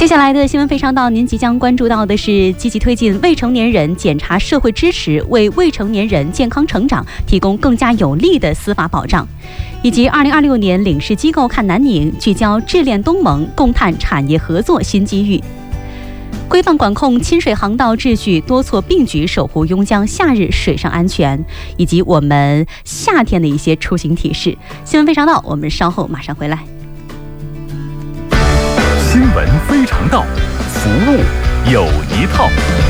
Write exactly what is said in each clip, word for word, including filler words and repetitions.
接下来的新闻非常道，您即将关注到的是积极推进未成年人检察社会支持，为未成年人健康成长提供更加有力的司法保障，以及二零二六年领事机构看南宁，聚焦智联东盟，共探产业合作新机遇。规范管控亲水航道秩序，多措并举守护邕江夏日水上安全，以及我们夏天的一些出行提示。新闻非常道，我们稍后马上回来。 新闻非常道，服务有一套。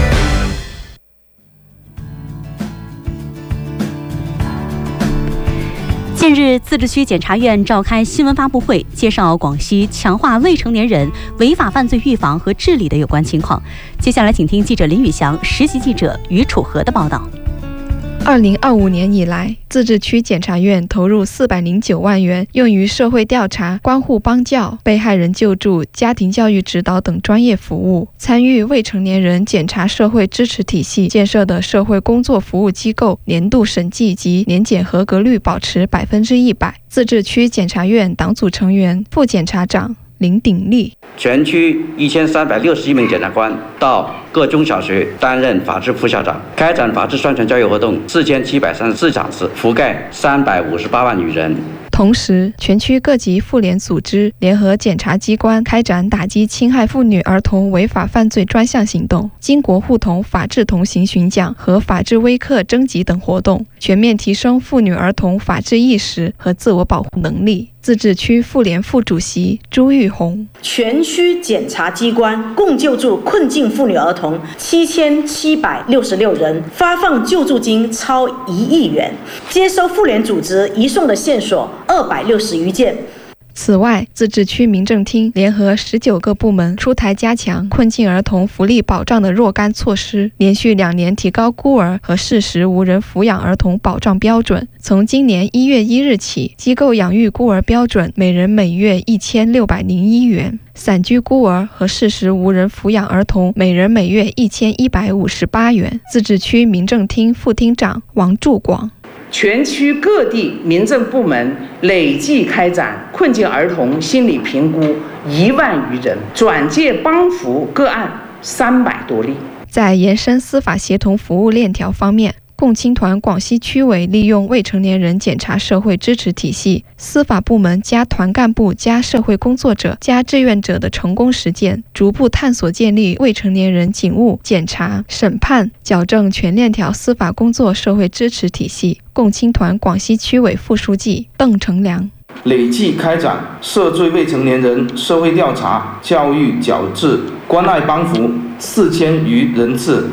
近日，自治区检察院召开新闻发布会，介绍广西强化未成年人违法犯罪预防和治理的有关情况。接下来，请听记者林宇翔、实习记者于楚河的报道。 二零二五年以来，自治区检察院投入四百零九万元，用于社会调查、关护帮教、被害人救助、家庭教育指导等专业服务。参与未成年人检察社会支持体系建设的社会工作服务机构，年度审计及年检合格率保持百分之一百。自治区检察院党组成员、副检察长林鼎立。 全区一千三百六十一名检察官到各中小学担任法制副校长，开展法制宣传教育活动四千七百三十四场次，覆盖三百五十八万余人。 同时，全区各级妇联组织联合检察机关开展打击侵害妇女儿童违法犯罪专项行动、巾帼互同法治同行巡讲和法治微课征集等活动，全面提升妇女儿童法治意识和自我保护能力。自治区妇联副主席朱玉红： 全区检察机关共救助困境妇女儿童七千七百六十六人，发放救助金超一亿元，接收妇联组织移送的线索二百六十余件。 此外，自治区民政厅联合十九个部门出台加强困境儿童福利保障的若干措施，连续两年提高孤儿和适时无人抚养儿童保障标准。从今年一月一日起，机构养育孤儿标准每人每月一千六百零一元，散居孤儿和适时无人抚养儿童每人每月一千一百五十八元。自治区民政厅副厅长王祝广： 全区各地民政部门累计开展困境儿童心理评估一万余人，转介帮扶个案三百多例。 在延伸司法协同服务链条方面，共青团广西区委利用未成年人检察社会支持体系，司法部门加团干部加社会工作者加志愿者的成功实践，逐步探索建立未成年人警务、检察、审判、矫正全链条司法工作社会支持体系。共青团广西区委副书记邓成良： 累计开展涉罪未成年人社会调查、教育矫治、关爱帮扶四千余人次。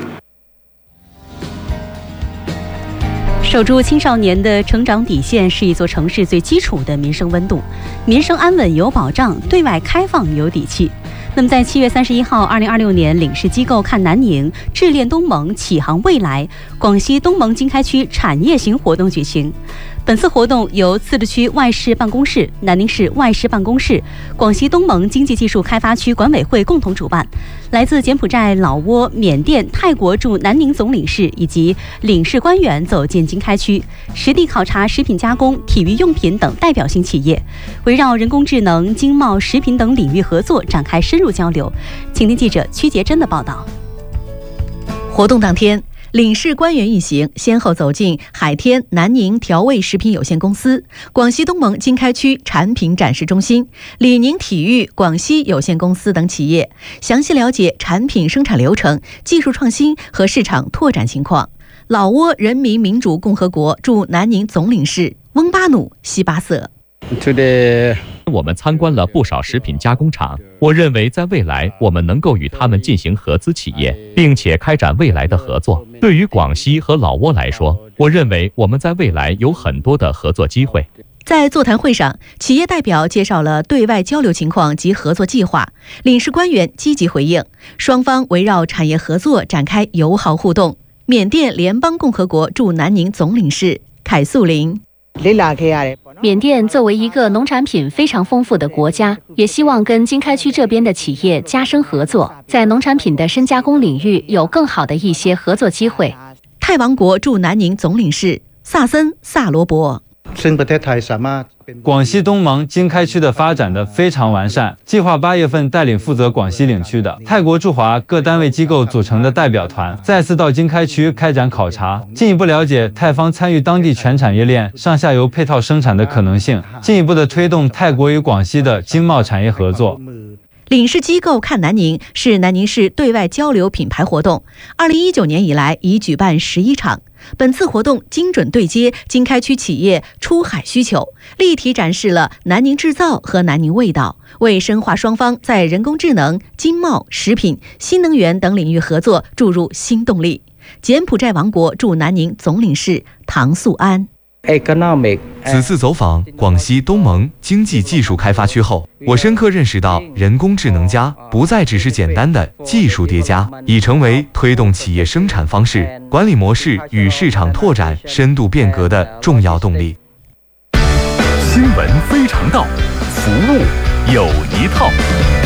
守住青少年的成长底线是一座城市最基础的民生温度，民生安稳有保障，对外开放有底气。那么在七月三十一号，二零二六年领事机构看南宁，智联东盟，启航未来，广西东盟经开区产业型活动举行。本次活动由自治区外事办公室、南宁市外事办公室、广西东盟经济技术开发区管委会共同主办。来自柬埔寨、老挝、缅甸、泰国驻南宁总领事以及领事官员走进经开区，实地考察食品加工、体育用品等代表性企业，围绕人工智能、经贸、食品等领域合作展开深入交流。请听记者曲杰珍的报道。 活动当天，领事官员一行先后走进海天南宁调味食品有限公司、广西东盟经开区产品展示中心、李宁体育广西有限公司等企业，详细了解产品生产流程、技术创新和市场拓展情况。老挝人民民主共和国驻南宁总领事翁巴努西巴瑟： 我们参观了不少食品加工厂，我认为在未来我们能够与他们进行合资企业，并且开展未来的合作。对于广西和老挝来说，我认为我们在未来有很多的合作机会。 在座谈会上，企业代表介绍了对外交流情况及合作计划，领事官员积极回应，双方围绕产业合作展开友好互动。缅甸联邦共和国驻南宁总领事凯素林： 缅甸作为一个农产品非常丰富的国家，也希望跟经开区这边的企业加深合作，在农产品的深加工领域有更好的一些合作机会。 泰王国驻南宁总领事萨森萨罗伯： 广西东盟经开区的发展的非常完善，计划八月份带领负责广西领区的泰国驻华各单位机构组成的代表团再次到经开区开展考察，进一步了解泰方参与当地全产业链上下游配套生产的可能性，进一步的推动泰国与广西的经贸产业合作。 领事机构看南宁是南宁市对外交流品牌活动，二零一九年以来已举办十一场。本次活动精准对接经开区企业出海需求，立体展示了南宁制造和南宁味道，为深化双方在人工智能、经贸、食品、新能源等领域合作注入新动力。柬埔寨王国驻南宁总领事唐素安。 此次走访广西东盟经济技术开发区后，我深刻认识到人工智能加不再只是简单的技术叠加，已成为推动企业生产方式、管理模式与市场拓展深度变革的重要动力。 新闻非常道，服务有一套。